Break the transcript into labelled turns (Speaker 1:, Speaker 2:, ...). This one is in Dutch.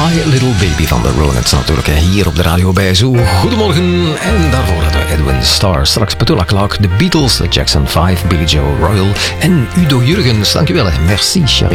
Speaker 1: My Little Baby van de Ronettes natuurlijk. Hier op de radio bij Zo. Goedemorgen. En daarvoor hadden we Edwin Starr. Straks Petula Clark, The Beatles, The Jackson 5, Billy Joe Royal en Udo Jurgens. Dankjewel. Merci, chérie.